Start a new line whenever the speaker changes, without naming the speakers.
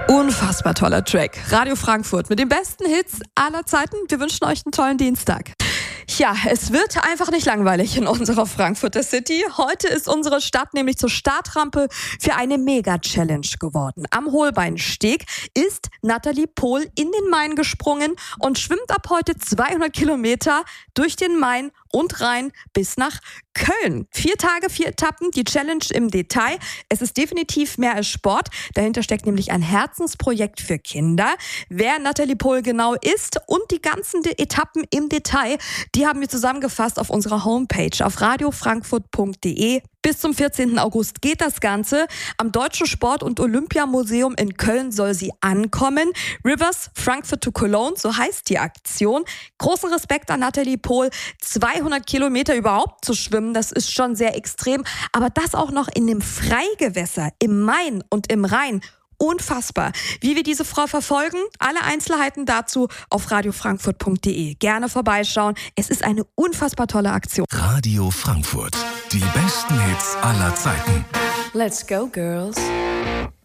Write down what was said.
Unfassbar toller Track. Radio Frankfurt mit den besten Hits aller Zeiten. Wir wünschen euch einen tollen Dienstag. Ja, es wird einfach nicht langweilig in unserer Frankfurter City. Heute ist unsere Stadt nämlich zur Startrampe für eine Mega-Challenge geworden. Am Holbeinsteg ist Nathalie Pohl in den Main gesprungen und schwimmt ab heute 200 Kilometer durch den Main und Rhein bis nach Köln. 4 Tage, 4 Etappen, die Challenge im Detail. Es ist definitiv mehr als Sport. Dahinter steckt nämlich ein Herzensprojekt für Kinder. Wer Nathalie Pohl genau ist und die ganzen Etappen im Detail, die haben wir zusammengefasst auf unserer Homepage auf radiofrankfurt.de. Bis zum 14. August geht das Ganze. Am Deutschen Sport- und Olympiamuseum in Köln soll sie ankommen. Rivers Frankfurt to Cologne, so heißt die Aktion. Großen Respekt an Nathalie Pohl. 200 Kilometer überhaupt zu schwimmen, das ist schon sehr extrem. Aber das auch noch in dem Freigewässer, im Main und im Rhein. Unfassbar. Wie wir diese Frau verfolgen, alle Einzelheiten dazu auf radiofrankfurt.de. Gerne vorbeischauen. Es ist eine unfassbar tolle Aktion.
Radio Frankfurt. Die besten Hits aller Zeiten.
Let's go, girls.